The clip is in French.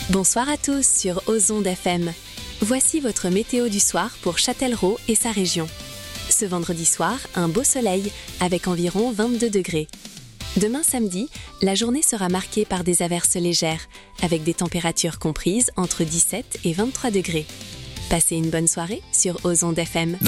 Bonsoir à tous sur Ozonde FM. Voici votre météo du soir pour Châtellerault et sa région. Ce vendredi soir, un beau soleil avec environ 22 degrés. Demain samedi, la journée sera marquée par des averses légères, avec des températures comprises entre 17 et 23 degrés. Passez une bonne soirée sur Ozonde FM.